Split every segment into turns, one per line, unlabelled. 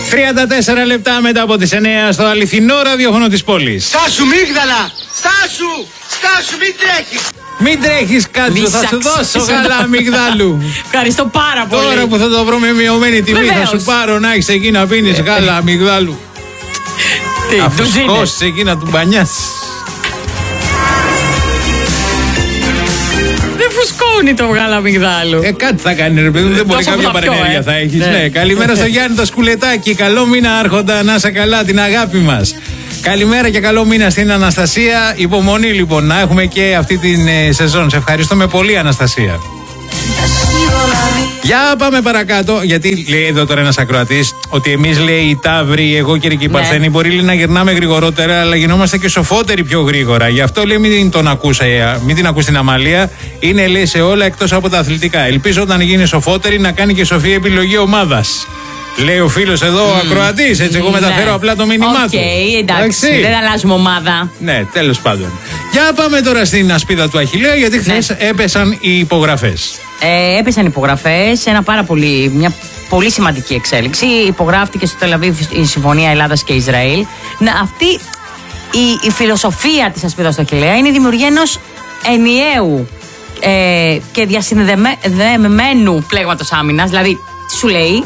34 λεπτά μετά από τις 9 στο αληθινό ραδιόφωνο της πόλης.
Στάσου μίγδαλα! Στάσου! Στάσου, μην τρέχεις!
Μην τρέχεις, κάτσε, θα σου δώσω γάλα αμυγδάλου.
Ευχαριστώ πάρα πολύ.
Τώρα που θα το βρω με μειωμένη τιμή, θα σου πάρω να έχεις εκεί να πίνεις γάλα αμυγδάλου.
Τι,
αφού σκώσεις εκεί να του μπανιάσεις.
Δεν φουσκώνει το γάλα αμυγδάλου.
Κάτι θα κάνει, ρε παιδί μου, δεν μπορεί, κάποια παρενέργεια θα έχεις. Ναι. Καλημέρα στο Γιάννη το Σκουλετάκι. Καλό μήνα, Άρχοντα, να είσαι καλά, την αγάπη μας. Καλημέρα και καλό μήνα στην Αναστασία. Υπομονή λοιπόν να έχουμε και αυτή την σεζόν. Σε ευχαριστούμε πολύ, Αναστασία. Για πάμε παρακάτω, γιατί λέει εδώ τώρα ένας ακροατής ότι εμείς, λέει, οι Ταύροι, εγώ και οι Παρθένοι, μπορεί, λέει, να γυρνάμε γρηγορότερα, αλλά γινόμαστε και σοφότεροι πιο γρήγορα. Γι' αυτό, λέει, μην την ακούς την Αμαλία. Είναι, λέει, σε όλα εκτός από τα αθλητικά. Ελπίζω όταν γίνει σοφότερη να κάνει και σοφή επιλογή ομάδας. Λέει ο φίλος εδώ, ο ακροατής, έτσι. Εγώ μεταφέρω απλά το μήνυμά του.
Εντάξει, δεν αλλάζουμε ομάδα.
Ναι, τέλος πάντων. Για πάμε τώρα στην ασπίδα του Αχιλλέα, γιατί χθες έπεσαν οι υπογραφές.
Έπεσαν υπογραφές, μια πολύ σημαντική εξέλιξη. Υπογράφτηκε στο Τελαβίβ η Συμφωνία Ελλάδας και Ισραήλ. Αυτή η φιλοσοφία της ασπίδας του Αχιλλέα είναι η δημιουργία ενός ενιαίου και διασυνδεμένου πλέγματος άμυνας. Δηλαδή, σου λέει,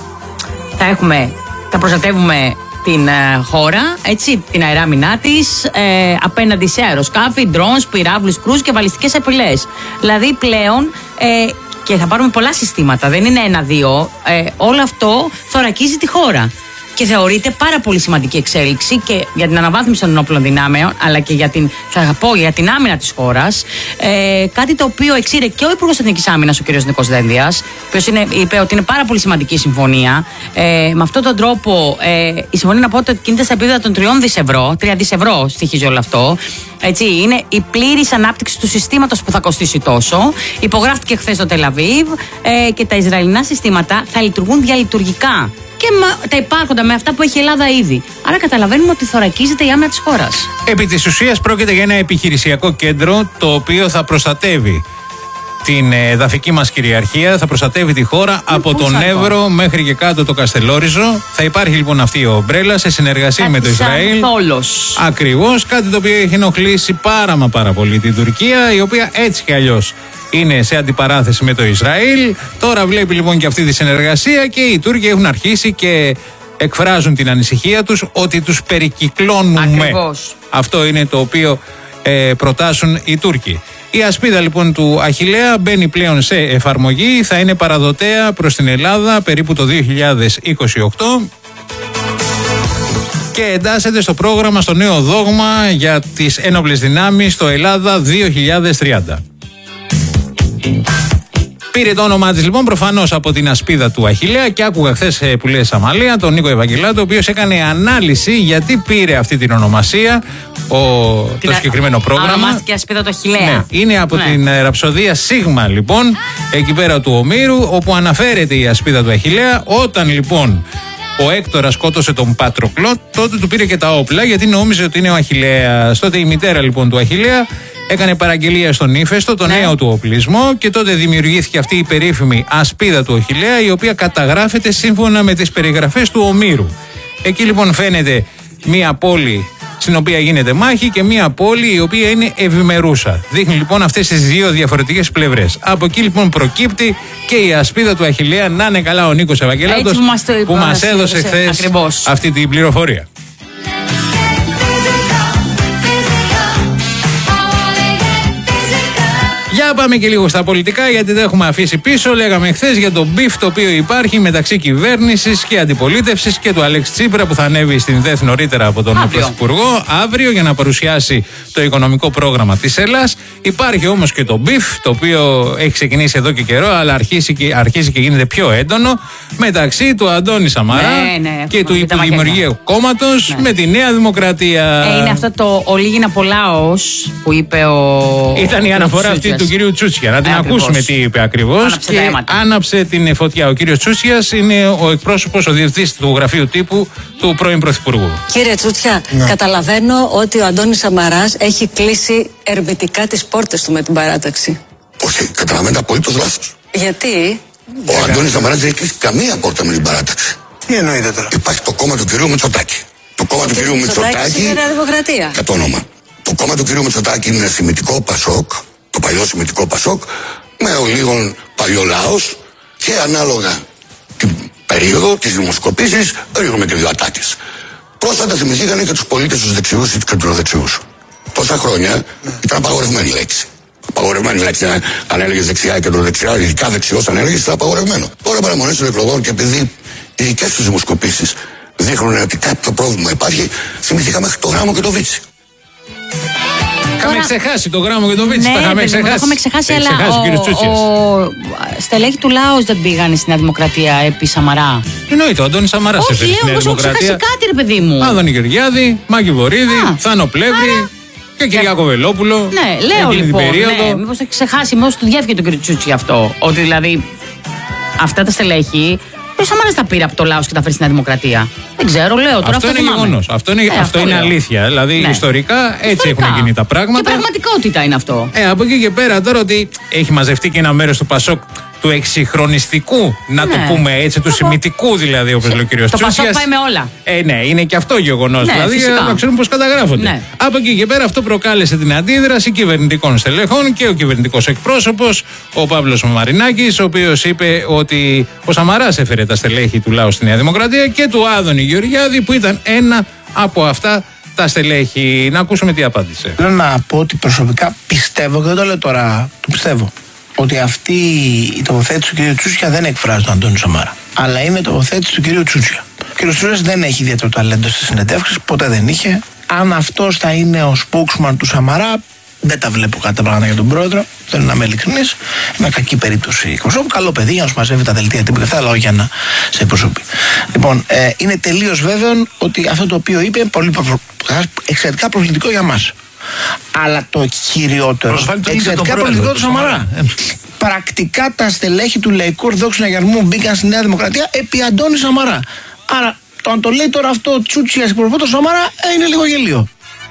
θα προστατεύουμε την χώρα, έτσι, την αεράμινά της, απέναντι σε αεροσκάφη, ντρόνς, πυράβλους, κρούς και βαλιστικές απειλές. Δηλαδή πλέον, και θα πάρουμε πολλά συστήματα, δεν είναι ένα-δύο, όλο αυτό θωρακίζει τη χώρα. Και θεωρείται πάρα πολύ σημαντική εξέλιξη και για την αναβάθμιση των ενόπλων δυνάμεων, αλλά και για την άμυνα της χώρας. Κάτι το οποίο εξήρε και ο Υπουργός Εθνικής Άμυνας, ο κ. Νίκος Δένδιας, ο οποίος είπε ότι είναι πάρα πολύ σημαντική η συμφωνία. Με αυτόν τον τρόπο, η συμφωνία, να πω, ότι κινείται στα επίπεδα των 3 δις ευρώ στοιχίζει όλο αυτό. Έτσι, είναι η πλήρης ανάπτυξη του συστήματος που θα κοστίσει τόσο. Υπογράφτηκε χθες στο Τελαβίβ και τα Ισραηλινά συστήματα θα λειτουργούν διαλειτουργικά. Και τα υπάρχοντα με αυτά που έχει η Ελλάδα ήδη. Άρα καταλαβαίνουμε ότι θωρακίζεται η άμυνα της χώρας.
Επί της ουσίας πρόκειται για ένα επιχειρησιακό κέντρο το οποίο θα προστατεύει την εδαφική μας κυριαρχία, θα προστατεύει τη χώρα από τον Εύρο μέχρι και κάτω το Καστελόριζο. Θα υπάρχει λοιπόν αυτή η ομπρέλα σε συνεργασία με το Ισραήλ. Ακριβώς, κάτι το οποίο έχει ενοχλήσει πάρα πολύ την Τουρκία, η οποία έτσι κι αλλιώς είναι σε αντιπαράθεση με το Ισραήλ. Τώρα βλέπει λοιπόν και αυτή τη συνεργασία και οι Τούρκοι έχουν αρχίσει και εκφράζουν την ανησυχία τους ότι τους περικυκλώνουμε.
Ακριβώς.
Αυτό είναι το οποίο προτάσουν οι Τούρκοι. Η ασπίδα λοιπόν του Αχιλλέα μπαίνει πλέον σε εφαρμογή, θα είναι παραδοτέα προς την Ελλάδα περίπου το 2028 και εντάσσεται στο πρόγραμμα, στο νέο δόγμα για τις ένοπλες δυνάμεις στο Ελλάδα 2030. Πήρε το όνομά της λοιπόν προφανώς από την ασπίδα του Αχιλλέα και άκουγα χθες που λέει Σαμαλία τον Νίκο Ευαγγελάτο, ο οποίος έκανε ανάλυση γιατί πήρε αυτή την ονομασία το συγκεκριμένο πρόγραμμα.
Ονομάστηκε ασπίδα του Αχιλλέα.
Ναι, είναι από την ραψοδία Σίγμα λοιπόν, εκεί πέρα του Ομήρου, όπου αναφέρεται η ασπίδα του Αχιλλέα. Όταν λοιπόν ο Έκτορας σκότωσε τον Πατροκλό, τότε του πήρε και τα όπλα γιατί νόμιζε ότι είναι ο Αχιλλέας. Τότε η μητέρα λοιπόν του Αχιλλέα έκανε παραγγελία στον Ύφεστο, το νέο του οπλισμό, και τότε δημιουργήθηκε αυτή η περίφημη ασπίδα του Αχιλλέα, η οποία καταγράφεται σύμφωνα με τις περιγραφές του Ομήρου. Εκεί λοιπόν φαίνεται μία πόλη στην οποία γίνεται μάχη και μία πόλη η οποία είναι ευημερούσα. Δείχνει λοιπόν αυτές τις δύο διαφορετικές πλευρές. Από εκεί λοιπόν προκύπτει και η ασπίδα του Αχιλλέα. Να είναι καλά ο Νίκος Ευαγγελάτος που μας έδωσε χθες αυτή την πληροφορία. Για πάμε και λίγο στα πολιτικά, γιατί δεν έχουμε αφήσει πίσω. Λέγαμε χθες για το μπιφ το οποίο υπάρχει μεταξύ κυβέρνησης και αντιπολίτευσης και του Αλέξη Τσίπρα, που θα ανέβει στην ΔΕΘ νωρίτερα από τον Πρωθυπουργό αύριο για να παρουσιάσει το οικονομικό πρόγραμμα της Ελλάδας. Υπάρχει όμως και το μπιφ, το οποίο έχει ξεκινήσει εδώ και καιρό, αλλά αρχίζει και γίνεται πιο έντονο, μεταξύ του Αντώνη Σαμαρά και του υποδημιουργίου κόμματος με τη Νέα Δημοκρατία.
Είναι αυτό το ολίγην απολάος που είπε ο.
Ήταν η αναφορά αυτή του κυρίου Τσούτσια. Να την ακούσουμε τι είπε ακριβώς. Άναψε την φωτιά. Ο κύριος Τσούτσιας είναι ο εκπρόσωπος, ο διευθυντής του γραφείου τύπου του πρώην Πρωθυπουργού.
Κύριε Τσούτσια, καταλαβαίνω ότι ο Αντώνης Σαμαράς έχει κλείσει ερμητικά τις πόρτες του με την παράταξη.
Όχι, καταλαβαίνετε απολύτως λάθος.
Γιατί?
Ο Αντώνης Σαμαράς δεν έχει κλείσει καμία πόρτα με την παράταξη. Τι εννοείται τώρα?
Υπάρχει το κόμμα του κυρίου Μητσοτάκη. Το κόμμα του κυρίου Μητσοτάκη.
Είναι Δημοκρατία.
Για το όνομα. Το κόμμα του κυρίου Μητσοτάκη είναι σημητικό Πασόκ, το παλιό σημητικό Πασόκ, με ο λίγων παλιολάος και ανάλογα την περίοδο της δημοσκοπήσης ρίχνουμε και δύο ατάκες. Πρόσφατα θυμηθήκανε και τους πολίτες τους δεξιούς ή τους κεντροδεξιούς. Τόσα χρόνια ήταν απαγορευμένη λέξη. Απαγορευμένη λέξη. Αν έλεγε δεξιά ή κεντροδεξιά, ειδικά δεξιός, αν έλεγε ήταν απαγορευμένο. Τώρα παραμονές των εκλογών και επειδή οι δικές τους δημοσκοπήσεις δείχνουν ότι κάποιο πρόβλημα υπάρχει, θυμηθήκαμε το Γράμμο και το Βίτσι.
Είχαμε ξεχάσει το Γράμμο και το Βίτσι.
Ναι,
τα είχαμε ξεχάσει.
Το έχουμε ξεχάσει, αλλά
ο
στελέχη του Λάος δεν πήγαν στη Νέα Δημοκρατία επί Σαμαρά.
Εννοείται, ο Αντώνης Σαμαράς έφερε στη Νέα Δημοκρατία.
Όχι, έχω ξεχάσει κάτι, ρε παιδί μου.
Άδωνη Γεωργιάδη, Μάκη Βορίδη, Θάνο Πλεύρη και Κυριάκο Βελόπουλο.
Ναι, λέω λοιπόν. Ναι, μήπως το έχει ξεχάσει, μήπως του διέφυγε τον κύριο Τσούτσι αυτό. Ότι δηλαδή αυτά τα στελέχη. Ο Σαμάρας τα πήρε από το Λάος και τα φέρει στη Νέα Δημοκρατία. Δεν ξέρω, λέω τώρα.
Αυτό είναι γεγονός. Αυτό είναι αλήθεια. Δηλαδή ιστορικά έτσι έχουν γίνει τα πράγματα.
Και πραγματικότητα είναι αυτό.
Από εκεί και πέρα τώρα ότι έχει μαζευτεί και ένα μέρος του Πασόκ του εξυγχρονιστικού, να το πούμε έτσι, του σημητικού δηλαδή, όπως λέει ο κύριος Τσούτσιας.
Το Πασόκ πάει με όλα.
Ναι, είναι και αυτό γεγονός.
Ναι,
δηλαδή,
φυσικά.
να ξέρουμε πώς καταγράφονται.
Ναι.
Από εκεί και πέρα αυτό προκάλεσε την αντίδραση κυβερνητικών στελεχών και ο κυβερνητικός εκπρόσωπος, ο Παύλος Μαρινάκης, ο οποίος είπε ότι ο Σαμαράς έφερε τα στελέχη του Λάου στη Νέα Δημοκρατία και του Άδωνη Γεωργιάδη, που ήταν ένα από αυτά τα στελέχη. Να ακούσουμε τι απάντησε.
Θέλω να πω ότι προσωπικά πιστεύω, και δεν το λέω τώρα, το πιστεύω, ότι αυτή η τοποθέτηση του κ. Τσούτσια δεν εκφράζει τον Αντώνη Σαμάρα. Αλλά είναι η τοποθέτηση του κ. Τσούτσια. Ο κ. Τσούτσιας δεν έχει ιδιαίτερο ταλέντο στις συνεντεύξεις, ποτέ δεν είχε. Αν αυτός θα είναι ο spokesman του Σαμαρά, δεν τα βλέπω κάτι τα πράγματα για τον πρόεδρο. Θέλω να είμαι ειλικρινής. Είναι κακή περίπτωση εκπροσώπου. Καλό παιδί για να σου μαζεύει τα δελτία τύπου και αυτά, αλλά όχι για να σε εκπροσωπεί. Λοιπόν, είναι τελείως βέβαιο ότι αυτό το οποίο είπε είναι εξαιρετικά προβλητικό για μας. Αλλά το κυριότερο, εξαιρετικά προβλητικό του Σαμαρά. Πρακτικά τα στελέχη του Λαϊκού Ορθοδόξου Συναγερμού μπήκαν στη Νέα Δημοκρατία επί Αντώνη Σαμαρά. Άρα, το αν το λέει τώρα αυτό ο Τσούτσιας υπουργό του Σαμαρά είναι λίγο γελίο.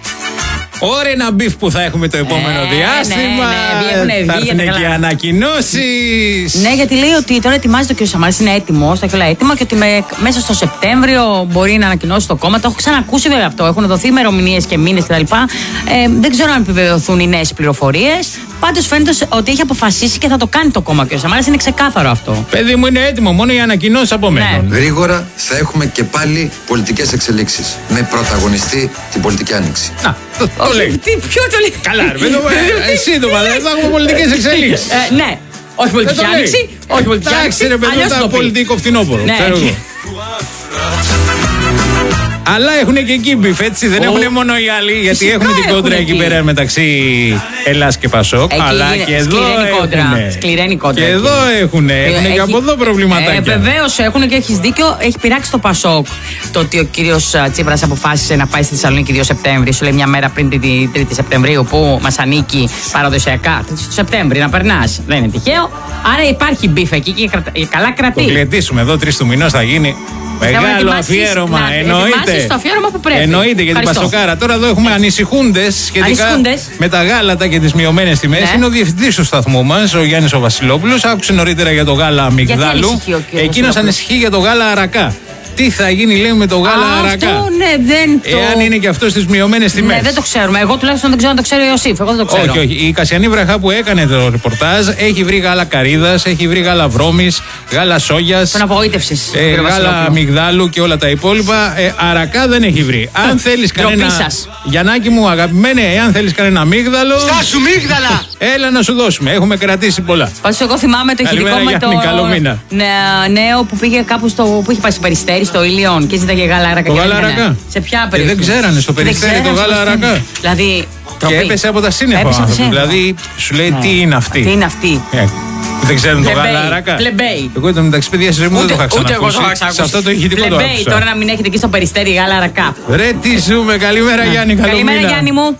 Ωραία, ένα μπιφ που θα έχουμε το επόμενο διάστημα. Θα έρθουν και ανακοινώσεις.
Ναι, γιατί λέει ότι τώρα ετοιμάζεται ο κ. Σαμάρας, είναι έτοιμο, θα έχει όλα έτοιμα και ότι μέσα στο Σεπτέμβριο μπορεί να ανακοινώσει το κόμμα. Το έχω ξανακούσει βέβαια αυτό. Έχουν δοθεί ημερομηνίες και μήνες κτλ. Δεν ξέρω αν επιβεβαιωθούν οι νέες πληροφορίες. Πάντως φαίνεται ότι έχει αποφασίσει και θα το κάνει το κόμμα ο κ. Σαμάρας. Είναι ξεκάθαρο αυτό.
Παιδί μου, είναι έτοιμο. Μόνο οι ανακοινώσεις απομένουν.
Ναι. Γρήγορα θα έχουμε και πάλι πολιτικές εξελίξεις. Με πρωταγωνιστή την πολιτική άνοιξη.
Να, το λέει.
Ποιο το λέει?
Καλά, ρε παιδί μου, σύντομα δεν θα έχουμε πολιτικές εξελίξεις.
Ναι. Όχι πολιτική άνοιξη. Όχι πολιτική άνοιξη.
Εντάξει, ρε παιδί μου, θα πολιτικό φθινόπωρο. Αλλά έχουν και εκεί μπιφ, έτσι. Δεν έχουν μόνο οι άλλοι, γιατί έχουν την κόντρα εκεί πέρα μεταξύ Ελλάς και Πασόκ. Αλλά και εδώ έχουν.
Σκληραίνει κόντρα.
Και εδώ έχουν και από εδώ προβληματάκια.
Βεβαίως έχουν και έχεις δίκιο. Έχει πειράξει το Πασόκ το ότι ο κύριος Τσίπρας αποφάσισε να πάει στη Θεσσαλονίκη 2 Σεπτέμβρη. Σου λέει μια μέρα πριν την 3η Σεπτεμβρίου που μας ανήκει παραδοσιακά. 3 Σεπτέμβρη να περνάς. Δεν είναι τυχαίο. Άρα υπάρχει μπιφ εκεί και καλά κρατεί.
Το κλετήσουμε εδώ 3 του μηνός θα γίνει. Μεγάλο αφιέρωμα, εννοείται.
Το αφιέρωμα που πρέπει.
Εννοείται για την Πασοκάρα. Τώρα εδώ έχουμε ανησυχούντες σχετικά με τα γάλατα και τις μειωμένες τιμές. Ναι. Είναι ο διευθυντής του σταθμού μας, ο Γιάννης ο Βασιλόπουλος. Άκουσε νωρίτερα για το γάλα αμυγδάλου. Εκείνος ανησυχεί για το γάλα αρακά. Τι θα γίνει, λέει, με το γάλα αρακά.
Αυτό, ναι, δεν το...
Εάν είναι και αυτό στις μειωμένες τιμές.
Ναι, δεν το ξέρουμε. Εγώ τουλάχιστον δεν ξέρω αν το ξέρει ο Ιωσήφ. Εγώ δεν το ξέρω.
Όχι, όχι. Η Κασιανή Βραχά που έκανε το ρεπορτάζ έχει βρει γάλα καρύδας, έχει βρει γάλα βρώμης, γάλα σόγιας.
Τον απογοήτευσες.
Γάλα αμυγδάλου και όλα τα υπόλοιπα. Αρακά δεν έχει βρει. Αν θέλεις κανένα. Γιαννάκη μου, αγαπημένε, εάν θέλεις κανένα αμύγδαλο.
Στάσου μύγδαλα!
Έλα να σου δώσουμε. Έχουμε κρατήσει πολλά.
Πάντως, εγώ θυμάμαι το ηχητικό με το νέο που πήγε κάπου που είχε πάει στο Περιστέρι, στο Ήλιον και ζήταγε γάλα αρακά.
Το γάλα αρακά.
Σε ποια περίπτωση?
Δεν ξέρανε στο Περιστέρι το γάλα αρακά.
Δηλαδή.
Και έπεσε από τα σύννεφα ο άνθρωπος. Δηλαδή σου λέει τι είναι αυτή.
Τι είναι αυτή.
Δεν ξέρουν το γάλα αρακά.
Πλεμπέι.
Εγώ ήταν μεταξύ παιδιά στη ζωή μου δεν το είχα ξανακούσει. Σε αυτό το ηχητικό το άκουσα.
Τώρα να μην έχετε εκεί στο Περιστέρι γάλα αρακά.
Ρε τι ζούμε. Καλημέρα Γιάννη.
Καλημέρα Γιάννη μου.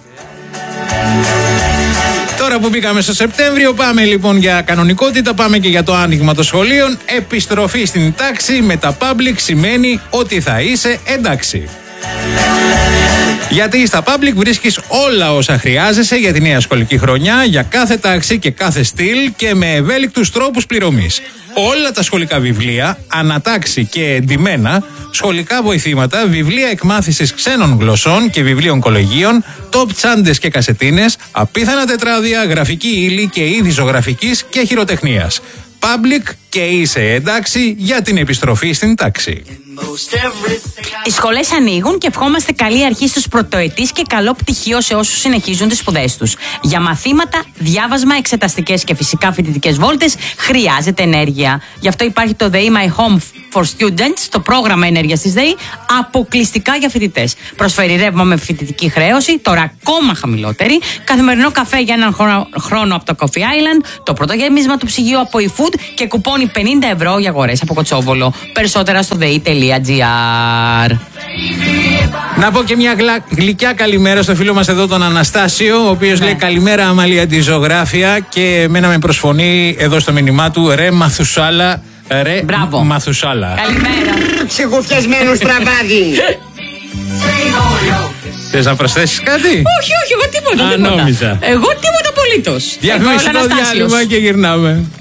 Τώρα που μπήκαμε στο Σεπτέμβριο, πάμε λοιπόν για κανονικότητα, πάμε και για το άνοιγμα των σχολείων. Επιστροφή στην τάξη με τα public σημαίνει ότι θα είσαι εντάξει. Γιατί στα Public βρίσκεις όλα όσα χρειάζεσαι για τη νέα σχολική χρονιά, για κάθε τάξη και κάθε στυλ και με ευέλικτους τρόπους πληρωμής. Όλα τα σχολικά βιβλία, ανατάξει και εντυμένα, σχολικά βοηθήματα, βιβλία εκμάθησης ξένων γλωσσών και βιβλίων κολεγίων, top τσάντες και κασετίνες, απίθανα τετράδια, γραφική ύλη και είδη ζωγραφικής και χειροτεχνίας. Public και είσαι εντάξει για την επιστροφή στην τάξη.
Οι σχολές ανοίγουν και ευχόμαστε καλή αρχή στους πρωτοετής και καλό πτυχίο σε όσους συνεχίζουν τις σπουδές τους. Για μαθήματα, διάβασμα, εξεταστικές και φυσικά φοιτητικές βόλτες χρειάζεται ενέργεια. Γι' αυτό υπάρχει το ΔΕΗ My Home for Students, το πρόγραμμα ενέργειας της ΔΕΗ, αποκλειστικά για φοιτητές. Προσφέρει ρεύμα με φοιτητική χρέωση, τώρα ακόμα χαμηλότερη, καθημερινό καφέ για έναν χρόνο από το Coffee Island, το πρώτο γέμισμα του ψυγείου από eFood και κουπόνι 50 ευρώ για αγορές από Κοτσόβολο. Περισσότερα στο dei.gr.
Να πω και μια γλυκιά καλημέρα στο φίλο μας εδώ τον Αναστάσιο, ο οποίος λέει καλημέρα Αμαλία τη ζωγράφια και εμένα με προσφωνεί εδώ στο μήνυμά του ρε Μαθουσάλα, ρε
Μπράβο.
Μαθουσάλα.
Καλημέρα.
Ξεχουφιασμένο στραβάδι.
Θες να προσθέσεις κάτι?
Όχι, εγώ τίποτα.
Νόμιζα.
Εγώ τίποτα απολύτως.
Διαφημιστικό διάλειμμα και γυρνάμε.